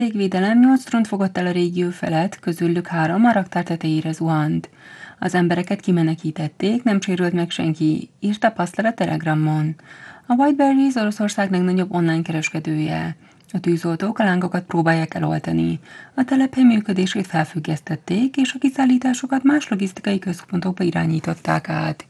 Légvédelem 8 dront fogott el a régió felett, közülük 3 a raktár tetejére zuhant. Az embereket kimenekítették, nem sérült meg senki, írta Paszler a Telegramon. A Whiteberries Oroszország legnagyobb online kereskedője. A tűzoltók a lángokat próbálják eloltani. A telephely működését felfüggesztették, és a kiszállításokat más logisztikai központokba irányították át.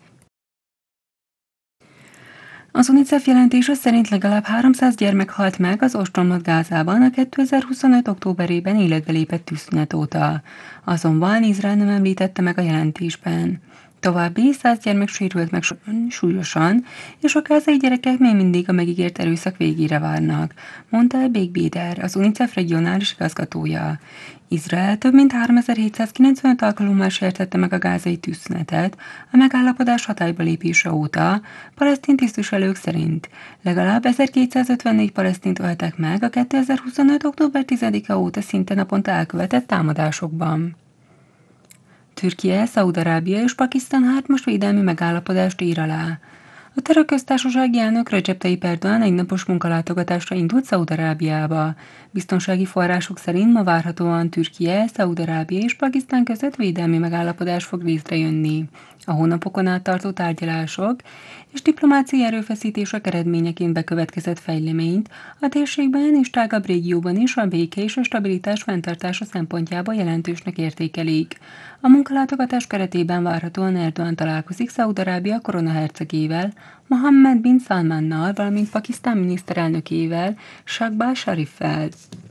Az UNICEF jelentése szerint legalább 300 gyermek halt meg az ostromlott Gázában a 2025. októberében életbe lépett tűzszünet óta. Azonban Izrael nem említette meg a jelentésben. További 100 gyermek sérült meg súlyosan, és a gázai gyerekek még mindig a megígért erőszak végére várnak, mondta el Bégbéder, az UNICEF regionális igazgatója. Izrael több mint 3795 alkalommal sértette meg a gázai tűzszünetet a megállapodás hatályba lépése óta, palesztin tisztviselők szerint. Legalább 1254 palesztint öltek meg a 2025. október 10-e óta szinte naponta elkövetett támadásokban. Türkiye, Szaúd-Arábia és Pakisztán most védelmi megállapodást ír alá. A Törökköztársasági elnök Recep Tayyip Erdoğan egynapos munkalátogatásra indult Szaúd-Arábiába. Biztonsági források szerint ma várhatóan Türkiye, Szaúd-Arábia és Pakisztán között védelmi megállapodás fog létrejönni. A hónapokon át tartó tárgyalások és diplomáciai erőfeszítések eredményeként bekövetkezett fejleményt a térségben és tágabb régióban is a béke és a stabilitás fenntartása szempontjából jelentősnek értékelik. A munkalátogatás keretében várhatóan Erdoğan találkozik Szaúd-Arábia koronahercegével, Mohammed bin Salmannal, valamint Pakisztán miniszterelnökével, Shahbaz Shariffel.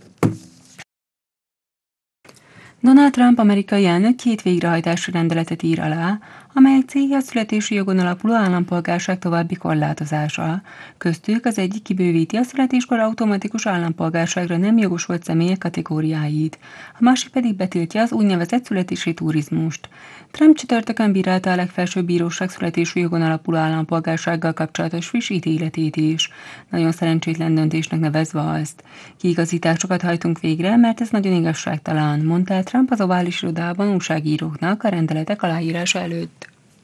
Donald Trump amerikai elnök 2 végrehajtási rendeletet ír alá, amelyek célja a születési jogon alapuló állampolgárság további korlátozása. Köztük az egyik kibővíti a születéskor automatikus állampolgárságra nem jogosult személyek kategóriáit, a másik pedig betiltja az úgynevezett születési turizmust. Trump csütörtökön bírálta a legfelsőbb bíróság születési jogon alapuló állampolgársággal kapcsolatos friss ítéletét is, nagyon szerencsétlen döntésnek nevezve azt. Kiigazításokat hajtunk végre, mert ez nagyon igazságtalan, mondta Trump az ovális irodában újságíróknak a rendeletek aláírása előtt.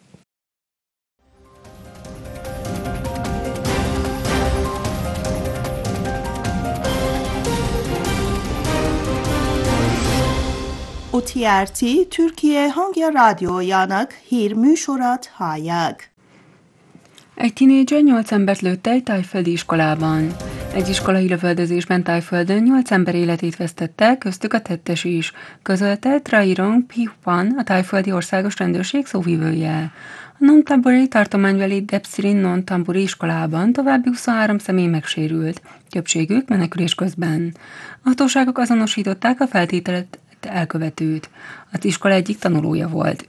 OTRT Türkiye Hangya Rádiójának hírműsorát hallják. Egy tinédzser 8 embert lőtte egy tájföldi iskolában. Egy iskolai lövöldözésben Tájföldön 8 ember életét vesztette, köztük a tettes is, közölte Trairong Pihupan, a tájföldi országos rendőrség szóvivője. A Nonthaburi tartománybeli Debsirin Nonthaburi iskolában további 23 személy megsérült, többségük menekülés közben. A hatóságok azonosították a feltételezett elkövetőt. Az iskola egyik tanulója volt.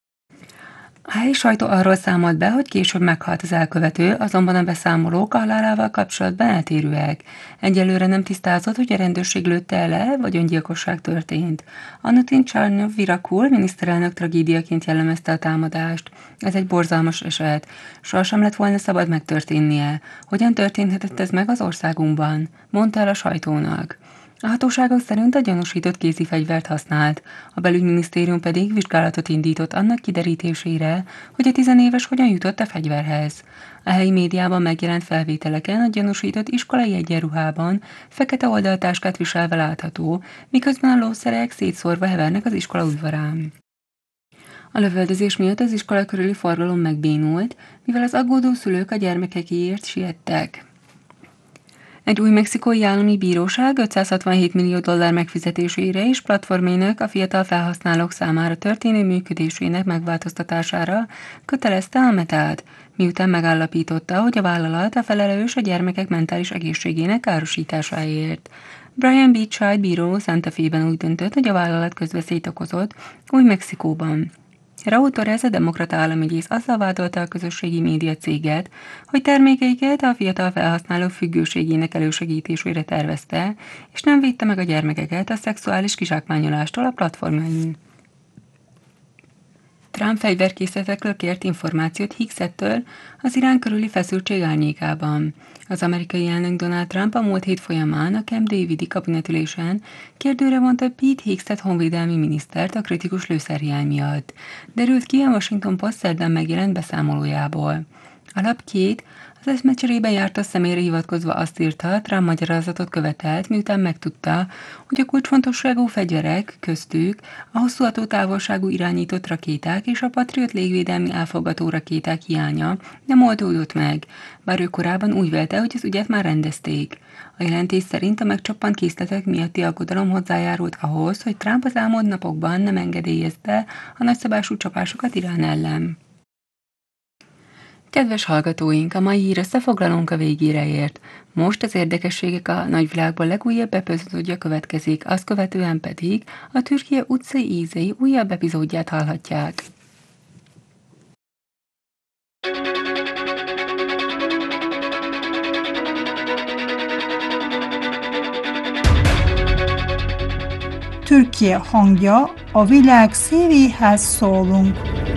A helyi sajtó arról számolt be, hogy később meghalt az elkövető, azonban a beszámolók a halálával kapcsolatban eltérőek. Egyelőre nem tisztázott, hogy a rendőrség lőtte le, vagy öngyilkosság történt. Anutin Csarnov Virakul miniszterelnök tragédiaként jellemezte a támadást. Ez egy borzalmas eset. Sohasem lett volna szabad megtörténnie. Hogyan történhetett ez meg az országunkban? Mondta el a sajtónak. A hatóságok szerint a gyanúsított kézi fegyvert használt, a belügyminisztérium pedig vizsgálatot indított annak kiderítésére, hogy a 10 éves hogyan jutott a fegyverhez. A helyi médiában megjelent felvételeken a gyanúsított iskolai egyenruhában fekete oldaltáskát viselve látható, miközben a lószerek szétszórva hevernek az iskola udvarán. A lövöldözés miatt az iskola körüli forgalom megbénult, mivel az aggódó szülők a gyermekekéért siettek. Egy új mexikói állami bíróság $567 millió megfizetésére és platformének a fiatal felhasználók számára történő működésének megváltoztatására kötelezte a Metát, miután megállapította, hogy a vállalat a felelős a gyermekek mentális egészségének károsításáért. Brian Beachside bíró Santa Fe-ben úgy döntött, hogy a vállalat közveszélyt okozott Új-Mexikóban. Raúl Torres, a demokrata államügyész azzal vádolta a közösségi média céget, hogy termékeiket a fiatal felhasználók függőségének elősegítésére tervezte, és nem védte meg a gyermekeket a szexuális kizsákmányolástól a platformjain. Trump fegyverkészletekről kért információt Higgs-től az Irán körüli feszültség árnyékában. Az amerikai elnök Donald Trump a múlt hét folyamán a Camp Davidi kabinetülésen kérdőre vonta Pete Higgs-et honvédelmi minisztert a kritikus lőszerhiány miatt. Derült ki a Washington Post szerdán megjelent beszámolójából. A lap 2 az eszmecserébe járt a személyre hivatkozva azt írta, Trump magyarázatot követelt, miután megtudta, hogy a kulcsfontosságú fegyverek, köztük a hosszú hatótávolságú irányított rakéták és a Patriot légvédelmi elfogató rakéták hiánya nem oldódott meg, bár ő korábban úgy vélte, hogy az ügyet már rendezték. A jelentés szerint a megcsappant készletek miatti aggodalom hozzájárult ahhoz, hogy Trump az elmúlt napokban nem engedélyezte a nagyszabású csapásokat Irán ellen. Kedves hallgatóink, a mai hír összefoglalónk a végére ért. Most az érdekességek a nagyvilágból legújabb epizódja következik, azt követően pedig a Türkiye utcai ízei újabb epizódját hallhatják. Türkiye hangja, a világ szívéhez szólunk.